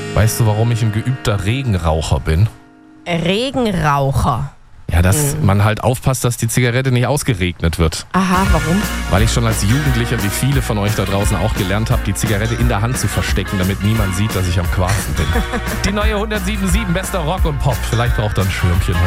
Weißt du, warum ich ein geübter Regenraucher bin? Regenraucher. Ja, dass man halt aufpasst, dass die Zigarette nicht ausgeregnet wird. Aha, warum? Weil ich schon als Jugendlicher, wie viele von euch da draußen auch gelernt habe, die Zigarette in der Hand zu verstecken, damit niemand sieht, dass ich am Quarzen bin. Die neue 107.7 bester Rock und Pop. Vielleicht braucht er ein Schwürmchen heute.